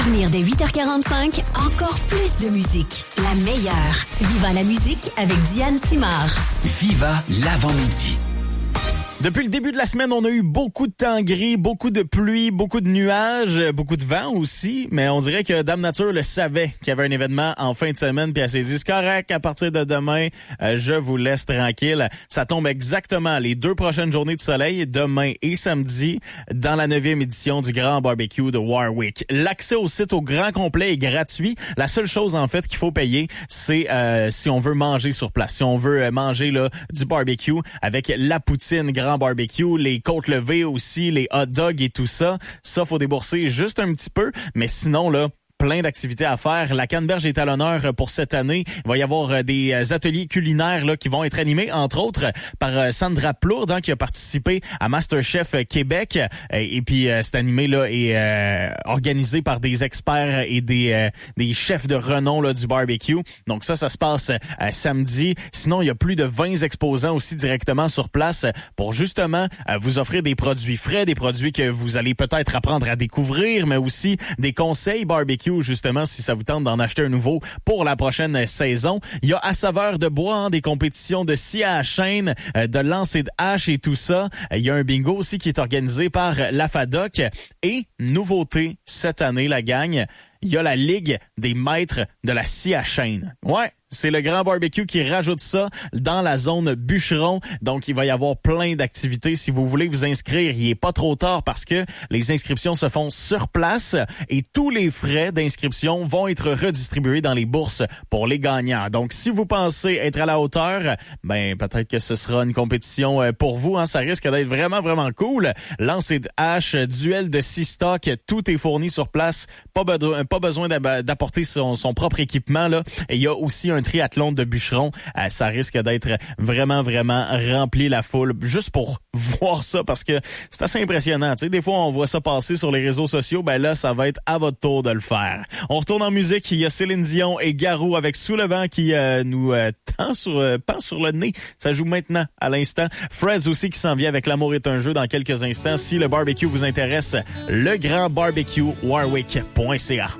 venir dès 8h45, encore plus de musique. La meilleure. Viva la musique avec Diane Simard. Viva l'avant-midi. Depuis le début de la semaine, on a eu beaucoup de temps gris, beaucoup de pluie, beaucoup de nuages, beaucoup de vent aussi, mais on dirait que Dame Nature le savait qu'il y avait un événement en fin de semaine, puis elle s'est dit, c'est correct, à partir de demain, je vous laisse tranquille. Ça tombe exactement les 2 prochaines journées de soleil, demain et samedi, dans la 9e édition du Grand Barbecue de Warwick. L'accès au site au grand complet est gratuit. La seule chose, en fait, qu'il faut payer, c'est si on veut manger sur place, si on veut manger là du barbecue avec la poutine Grand Barbecue, les côtes levées aussi, les hot dogs et tout ça. Ça, faut débourser juste un petit peu, mais sinon, là, plein d'activités à faire. La Canneberge est à l'honneur pour cette année. Il va y avoir des ateliers culinaires là qui vont être animés, entre autres, par Sandra Plourde, qui a participé à MasterChef Québec. Et puis, cet animé là est organisé par des experts et des chefs de renom là du barbecue. Donc ça se passe samedi. Sinon, il y a plus de 20 exposants aussi directement sur place pour justement vous offrir des produits frais, des produits que vous allez peut-être apprendre à découvrir, mais aussi des conseils barbecue, justement, si ça vous tente d'en acheter un nouveau pour la prochaine saison. Il y a à saveur de bois, des compétitions de scie à la chaîne, de lancer de hache et tout ça. Il y a un bingo aussi qui est organisé par la FADOC. Et, nouveauté cette année, la gang, il y a la Ligue des maîtres de la scie à chaîne. Ouais, c'est le Grand Barbecue qui rajoute ça dans la zone bûcheron. Donc, il va y avoir plein d'activités. Si vous voulez vous inscrire, il est pas trop tard parce que les inscriptions se font sur place et tous les frais d'inscription vont être redistribués dans les bourses pour les gagnants. Donc, si vous pensez être à la hauteur, ben peut-être que ce sera une compétition pour vous. Ça risque d'être vraiment, vraiment cool. Lancer de hache, duel de scie stock, tout est fourni sur place. Pas besoin d'apporter son propre équipement là. Et il y a aussi un triathlon de bûcherons. Ça risque d'être vraiment, vraiment rempli la foule juste pour voir ça parce que c'est assez impressionnant. Tu sais, des fois, on voit ça passer sur les réseaux sociaux. Ben là, ça va être à votre tour de le faire. On retourne en musique. Il y a Céline Dion et Garou avec Sous le vent qui nous pend sur le nez. Ça joue maintenant, à l'instant. Freds aussi qui s'en vient avec L'amour est un jeu dans quelques instants. Si le barbecue vous intéresse, le grand barbecue Warwick.ca.